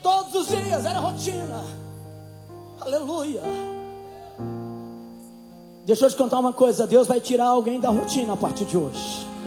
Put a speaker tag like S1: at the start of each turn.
S1: todos os dias, era rotina. Aleluia. Deixa eu te contar uma coisa, Deus vai tirar alguém da rotina a partir de hoje.